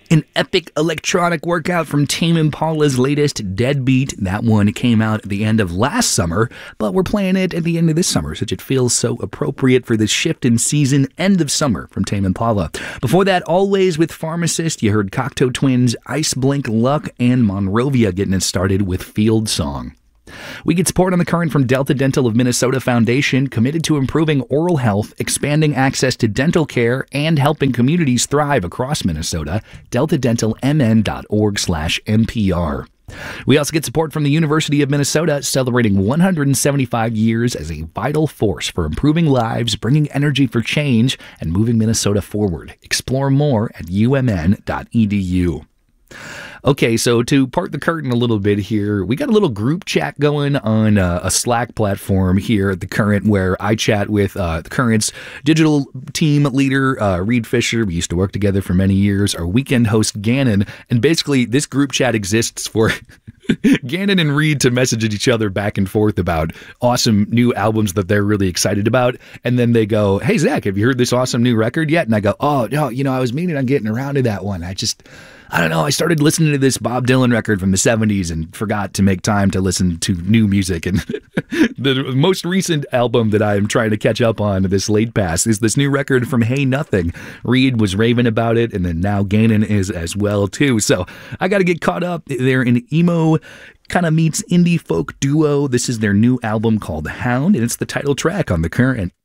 An epic electronic workout from Tame Impala's latest, Deadbeat. That one came out at the end of last summer, but we're playing it at the end of this summer, since it feels so appropriate for this shift in season, end of summer from Tame Impala. Before that, Always with Pharmacist, you heard Cocteau Twins, Ice Blink Luck, and Monrovia getting it started with Field Song. We get support on the current from Delta Dental of Minnesota Foundation, committed to improving oral health, expanding access to dental care, and helping communities thrive across Minnesota. DeltaDentalMN.org/NPR. We also get support from the University of Minnesota, celebrating 175 years as a vital force for improving lives, bringing energy for change, and moving Minnesota forward. Explore more at umn.edu. Okay, so to part the curtain a little bit here, we got a little group chat going on a Slack platform here at The Current where I chat with The Current's digital team leader, Reed Fisher. We used to work together for many years, our weekend host, Gannon, and basically this group chat exists for Gannon and Reed to message each other back and forth about awesome new albums that they're really excited about. And then they go, "Hey, Zach, have you heard this awesome new record yet?" And I go, "Oh, no, I was meaning on getting around to that one. I don't know, I started listening to this Bob Dylan record from the 70s and forgot to make time to listen to new music." And the most recent album that I am trying to catch up on this late pass is this new record from Hey Nothing. Reed was raving about it, and then now Gannon is as well, too. So I got to get caught up. They're an emo kind of meets indie folk duo. This is their new album called Hound, and it's the title track on The Current.